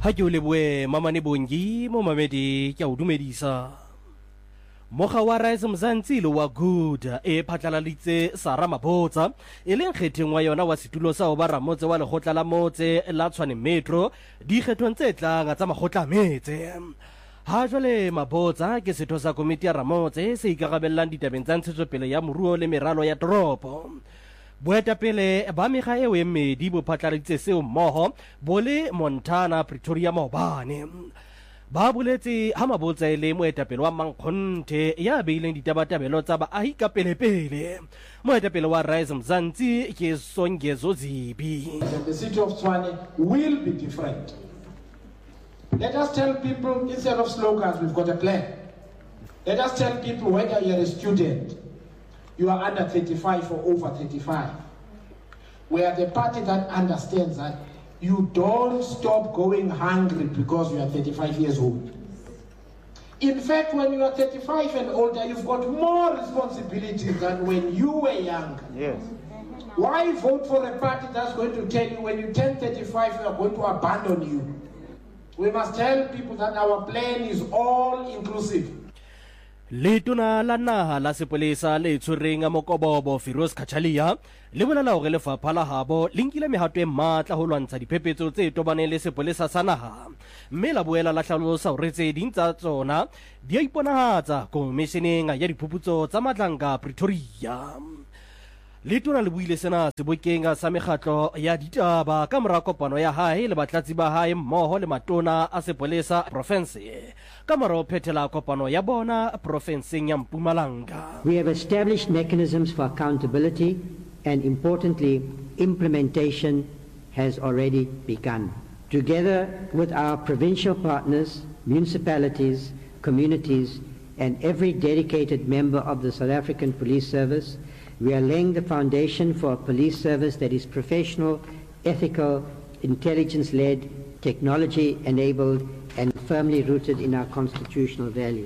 Ha ke o leboe Mamane Bongi mo mamedi ke a o dumedisa. Moga wa Rise Mzansi le wa Good e phatlaladitse Sara Mabotsa e leng kgetheng wa yona wa setulo sa o ba ramotse wa lekgotla la motse la Tshwane Metro di kgethong tse tlang tsa makgotla a metse. Ha jwale Mabotsa ke setho sa komiti ya ramotse se ikarabellang ditabeng tsa ntshetsopele ya moruo le meralo ya toropo. Boetapele ba mekga eo e mmedi bo phatlaladitse seo mmoho bo le Montana Pretoria maobane. Ba boletse ha Mabotsa e le moetapele wa Mankgonthe ya beileng ditabatabelo tsa baahi ka pelepele. Moetapele wa Rise Mzansi ke Songezo Zibi. The city of Tshwane will be different. Let us tell people, instead of slogans, we've got a plan. Let us tell people whether you're a student, you are under 35 or over 35. We are the party that understands that you don't stop going hungry because you are 35 years old. In fact, when you are 35 and older, you've got more responsibilities than when you were young. Yes. Why vote for a party that's going to tell you when you turn 35, we are going to abandon you? We must tell people that our plan is all inclusive. Letona la naha la sepolesa le tshwereng a Mokobobo Firoz Kachalia le bolela hore lefapha la habo le nkile mehato e matla ho lwantsha diphephetso tse tobaneng le sepolesa sa naha, mme la boela la hlalosa hore tse ding tsa tsona di a iponahatsa komisheneng ya diphuputso tsa Matlanka Pretoria. Letona le buile sena sebokeng sa mekgatlo ya ditaba ka mora kopano ya hae le batlatsi ba hae mmoho le matona a sepolesa province ka mora ho phethela kopano ya bona provinceng ya Mpumalanga. We have established mechanisms for accountability and importantly implementation has already begun. Together with our provincial partners, municipalities, communities and every dedicated member of the South African Police Service, we are laying the foundation for a police service that is professional, ethical, intelligence-led, technology-enabled, and firmly rooted in our constitutional values.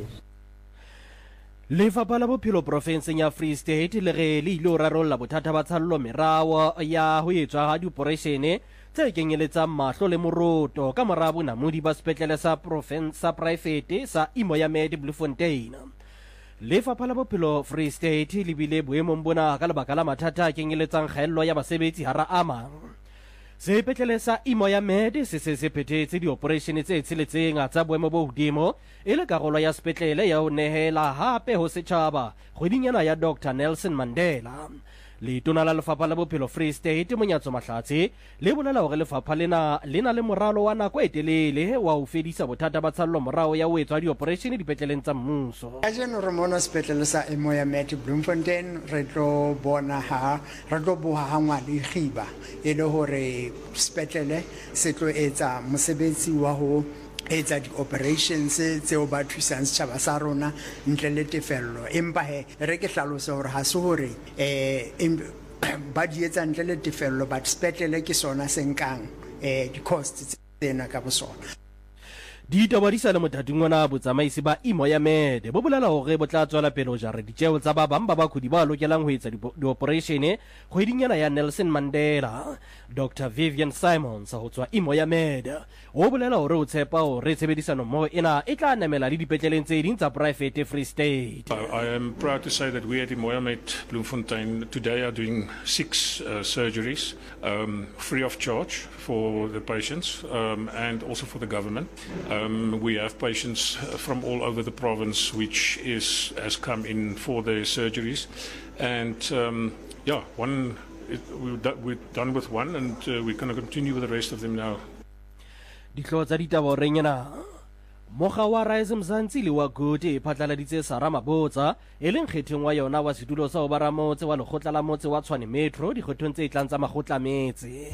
Lefapha la bophelo provinceng ya Free State le re le ile ho rarolla bothata ba tshallo merao ya ho etswa ha dioperatione tse kenyeletsang mahlo le moroto ka mora bonamodi ba sepetlele sa province sa private sa Imoyamed Bloemfontein. Lefapha la bophelo Free State le bile boemong bona ka lebaka la mathata a kenyeletsang kgaello ya basebetsi hara amang. Sepetlele sa Imoyamed se phethetse di-operation tse tsheletseng tsa boemo bo hodimo e le karolo ya sepetlele ya ho nehela hape ho setjhaba kgwedinyana ya Dr. Nelson Mandela. Letona la lefapha la bophelo Free State Monyatso Mahlatsi le bolela hore lefapha lena le moralo wa nako e telele wa ho fedisa bothata ba tshallo morao ya ho etswa di-operation dipetleleng tsa mmuso. A jeno re mona sepetlele sa Imoyamed Bloemfontein re tlo boha ha ngwana ikhiba e le hore sepetlele se tlo etsa mosebetsi wa ho etsa di-operations tseo ba thusang setjhaba sa rona ntle le tefello, empa re ke hlalosa hore ha se hore ba di etsa ntle le tefello, but sepetlele ke sona se nkang di-cost tsena ka bosona. Ditaba di sa le mothating ona botsamaisi ba Imoyamed bo bolela hore bo tla tswela pele ho jara ditjeo tsa ba bang ba bakudi ba lokelang ho etsa di-operation kgwedinyana ya Nelson Mandela. Dr. Vivian Simons ho tswa Imoyamed o bolela hore o tshepa hore tshebedisano mmoho ena e tla namela le dipetleleng tse ding tsa private Free State. I am proud to say that we at Imoyamed Bloemfontein today are doing 6 surgeries free of charge for the patients and also for the government. We have patients from all over the province which has come in for their surgeries, and we're done with one, and we're going to continue with the rest of them now. Ditlotsa ditaba renyana Moga wa Rise Mzansi le wa Good e phatlaladitse Sara Mabotsa e leng kgetheng wa yona wa setulo sa o ba ramotse wa lekgotla la motse wa Tshwane Metro dikgethong tse tlang tsa makgotla metse.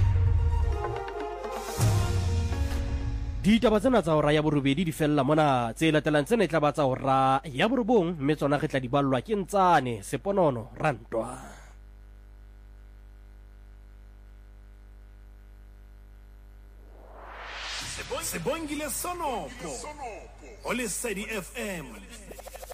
Ditaba tsena tsa hora ya borobedi di fella mona, tse latelang tsena e tla ba tsa hora ya borobong, mme tsona re tla di ballwa ke Ntsane Seponono Rantwa. Sebongile Sonopo, Ole Sedi FM.